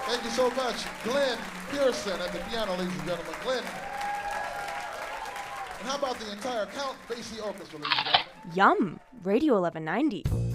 Thank you so much, Glenn Pearson at the piano, ladies and gentlemen. Glenn. And how about the entire Count Basie Orchestra, ladies and gentlemen? Yum! Radio 1190.